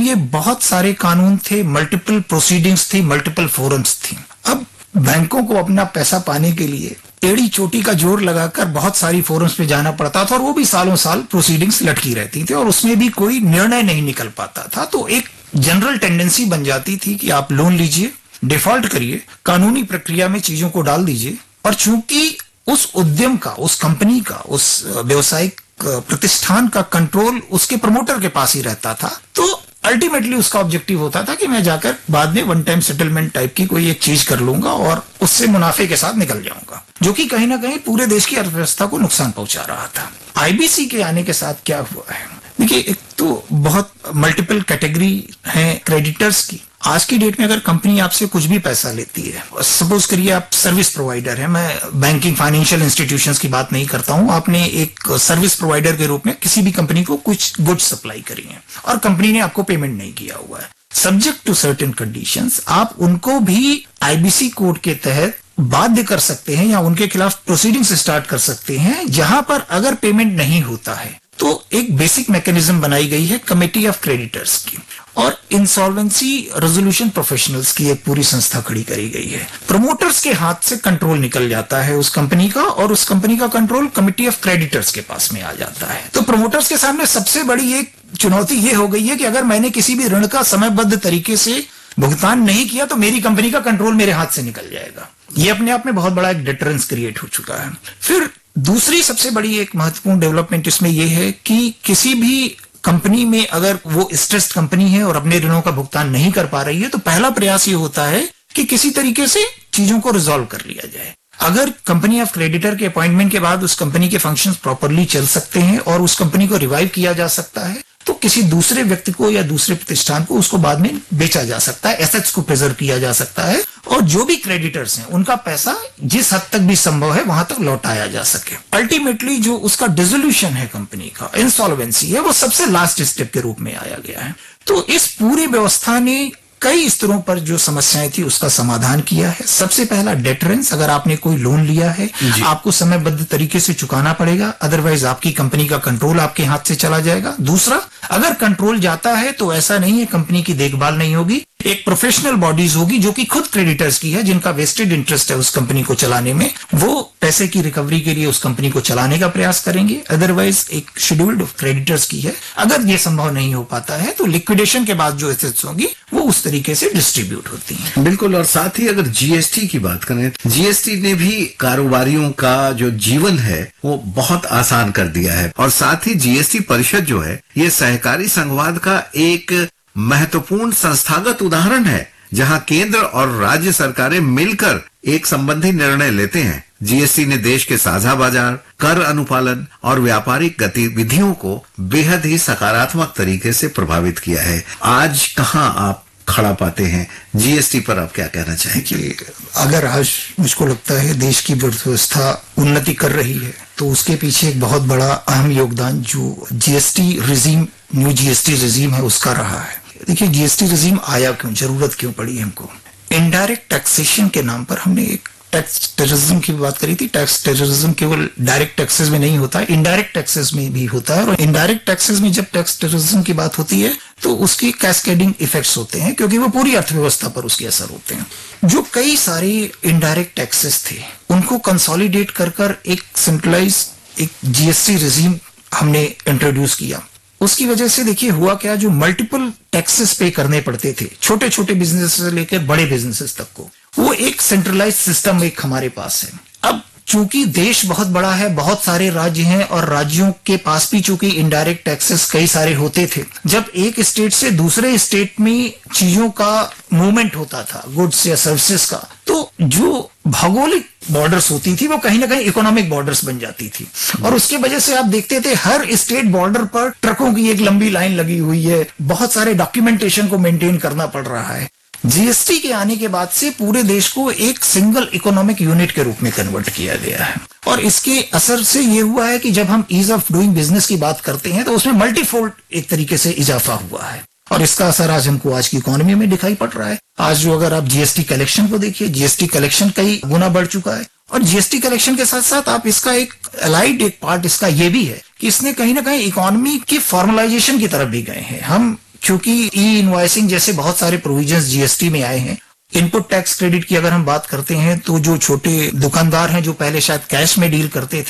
ये बहुत सारे कानून थे, मल्टीपल प्रोसीडिंग्स थी, मल्टीपल फोरम्स थी। अब बैंकों को अपना पैसा पाने के लिए एड़ी चोटी का जोर लगाकर बहुत सारी फोरम्स पे जाना पड़ता था और वो भी सालों साल प्रोसीडिंग्स लटकी रहती थी और उसमें भी कोई निर्णय नहीं निकल पाता था। तो एक जनरल टेंडेंसी बन जाती थी कि आप लोन लीजिए, डिफॉल्ट करिए, कानूनी प्रक्रिया में चीजों को डाल दीजिए, और चूंकि उस उद्यम का, उस कंपनी का, उस व्यवसायिक प्रतिष्ठान का कंट्रोल उसके प्रमोटर के पास ही रहता था, तो अल्टीमेटली उसका ऑब्जेक्टिव होता था कि मैं जाकर बाद में वन टाइम सेटलमेंट टाइप की कोई एक चीज कर लूंगा और उससे मुनाफे के साथ निकल जाऊंगा, जो कि कहीं ना कहीं पूरे देश की अर्थव्यवस्था को नुकसान पहुंचा रहा था। आईबीसी के आने के साथ क्या हुआ है, देखिए, एक तो बहुत मल्टीपल कैटेगरी है क्रेडिटर्स की। आज की डेट में अगर कंपनी आपसे कुछ भी पैसा लेती है, सपोज करिए आप सर्विस प्रोवाइडर है, मैं बैंकिंग फाइनेंशियल इंस्टीट्यूशंस की बात नहीं करता हूं, आपने एक सर्विस प्रोवाइडर के रूप में किसी भी कंपनी को कुछ गुड्स सप्लाई करी है और कंपनी ने आपको पेमेंट नहीं किया हुआ है, सब्जेक्ट टू सर्टेन कंडीशंस आप उनको भी आईबीसी कोड के तहत बाध्य कर सकते हैं या उनके खिलाफ प्रोसीडिंग्स स्टार्ट कर सकते हैं, जहां पर अगर पेमेंट नहीं होता है तो एक बेसिक मैकेनिज्म बनाई गई है कमेटी ऑफ क्रेडिटर्स की, और इंसॉल्वेंसी रेजोल्यूशन प्रोफेशनल्स की एक पूरी संस्था खड़ी करी गई है। प्रमोटर्स के हाथ से कंट्रोल निकल जाता है उस कंपनी का, और उस कंपनी का कंट्रोल कमेटी ऑफ क्रेडिटर्स के पास में आ जाता है। तो प्रमोटर्स के सामने सबसे बड़ी एक चुनौती ये हो गई है कि अगर मैंने किसी भी ऋण का समयबद्ध तरीके से भुगतान नहीं किया तो मेरी कंपनी का कंट्रोल मेरे हाथ से निकल जाएगा। ये अपने आप में बहुत बड़ा एक डिटरेंस क्रिएट हो चुका है। फिर दूसरी सबसे बड़ी एक महत्वपूर्ण डेवलपमेंट इसमें यह है कि किसी भी कंपनी में अगर वो स्ट्रेस्ड कंपनी है और अपने ऋणों का भुगतान नहीं कर पा रही है, तो पहला प्रयास ये होता है कि किसी तरीके से चीजों को रिजॉल्व कर लिया जाए। अगर कंपनी ऑफ क्रेडिटर के अपॉइंटमेंट के बाद उस कंपनी के फंक्शंस प्रॉपरली चल सकते हैं और उस कंपनी को रिवाइव किया जा सकता है, तो किसी दूसरे व्यक्ति को या दूसरे प्रतिष्ठान को उसको बाद में बेचा जा सकता है, एसेट्स को प्रिजर्व किया जा सकता है, और जो भी क्रेडिटर्स हैं उनका पैसा जिस हद तक भी संभव है वहां तक लौटाया जा सके। अल्टीमेटली जो उसका डिसोल्यूशन है कंपनी का, इंसॉल्वेंसी है, वो सबसे लास्ट स्टेप के रूप में आया गया है। तो इस पूरी व्यवस्था ने कई स्तरों पर जो समस्याएं थी उसका समाधान किया है। सबसे पहला डेटरेंस, अगर आपने कोई लोन लिया है आपको समयबद्ध तरीके से चुकाना पड़ेगा, अदरवाइज आपकी कंपनी का कंट्रोल आपके हाथ से चला जाएगा। दूसरा, अगर कंट्रोल जाता है तो ऐसा नहीं है कंपनी की देखभाल नहीं होगी, एक प्रोफेशनल बॉडीज होगी जो कि खुद क्रेडिटर्स की है, जिनका वेस्टेड इंटरेस्ट है उस कंपनी को चलाने में, वो पैसे की रिकवरी के लिए उस कंपनी को चलाने का प्रयास करेंगे। अदरवाइज एक शेड्यूल्ड ऑफ क्रेडिटर्स की है। अगर ये संभव नहीं हो पाता है तो लिक्विडेशन के बाद जो एसेट्स होंगी वो उस तरीके से डिस्ट्रीब्यूट होती हैं। बिल्कुल। और साथ ही अगर जीएसटी की बात करें, जीएसटी ने भी कारोबारियों का जो जीवन है वो बहुत आसान कर दिया है, और साथ ही जीएसटी परिषद जो है ये सहकारी संघवाद का एक महत्वपूर्ण संस्थागत उदाहरण है, जहां केंद्र और राज्य सरकारें मिलकर एक संबंधी निर्णय लेते हैं। जीएसटी ने देश के साझा बाजार, कर अनुपालन और व्यापारिक गतिविधियों को बेहद ही सकारात्मक तरीके से प्रभावित किया है। आज कहां आप खड़ा पाते हैं जीएसटी पर, आप क्या कहना चाहेंगे? अगर आज मुझको लगता है देश की व्यवस्था उन्नति कर रही है तो उसके पीछे एक बहुत बड़ा अहम योगदान जो GST regime, new GST regime है उसका रहा है। देखिए, जीएसटी रिजीम आया क्यों, जरूरत क्यों पड़ी हमको? इनडायरेक्ट टैक्सेशन के नाम पर हमने एक टैक्स टेररिज्म की बात करी थी। टैक्स टेररिज्म केवल डायरेक्ट टैक्सेस में नहीं होता है, इनडायरेक्ट टैक्सेस में भी होता है, और इनडायरेक्ट टैक्सेस में जब टैक्स टेररिज्म की बात होती है तो उसकी कैस्केडिंग इफेक्ट्स होते हैं, क्योंकि वो पूरी अर्थव्यवस्था पर उसके असर होते हैं। जो कई सारे इनडायरेक्ट टैक्सेस थे उनको कंसोलिडेट कर एक सेंट्रलाइज एक जीएसटी रिजीम हमने इंट्रोड्यूस किया। उसकी वजह से देखिए हुआ क्या, जो मल्टीपल टैक्सेस पे करने पड़ते थे छोटे छोटे बिजनेस से लेकर बड़े बिजनेसेस तक को, वो एक सेंट्रलाइज सिस्टम एक हमारे पास है। अब चूंकि देश बहुत बड़ा है, बहुत सारे राज्य हैं, और राज्यों के पास भी चूंकि इनडायरेक्ट टैक्सेस कई सारे होते थे, जब एक स्टेट से दूसरे स्टेट में चीजों का मूवमेंट होता था, गुड्स या सर्विसेज का, तो जो भौगोलिक बॉर्डर्स होती थी वो कहीं ना कहीं इकोनॉमिक बॉर्डर्स बन जाती थी, और उसके वजह से आप देखते थे हर स्टेट बॉर्डर पर ट्रकों की एक लंबी लाइन लगी हुई है, बहुत सारे डॉक्यूमेंटेशन को मेंटेन करना पड़ रहा है। जीएसटी के आने के बाद से पूरे देश को एक सिंगल इकोनॉमिक यूनिट के रूप में कन्वर्ट किया गया है, और इसके असर से ये हुआ है कि जब हम ईज ऑफ डूइंग बिजनेस की बात करते हैं तो उसमें मल्टीफोल्ड एक तरीके से इजाफा हुआ है, और इसका असर आज हमको आज की इकोनॉमी में दिखाई पड़ रहा है। आज जो अगर आप जीएसटी कलेक्शन को देखिए, जीएसटी कलेक्शन कई गुना बढ़ चुका है, और जीएसटी कलेक्शन के साथ साथ आप इसका एक अलाइड एक पार्ट इसका ये भी है कि इसने कहीं ना कहीं इकोनॉमी की फॉर्मलाइजेशन की तरफ भी गए हैं। हम क्योंकि ई इनवॉइसिंग जैसे बहुत सारे प्रोविजंस जीएसटी में आए हैं। इनपुट टैक्स क्रेडिट की अगर हम बात करते हैं तो जो छोटे दुकानदार हैं जो पहले शायद कैश में डील करते थे,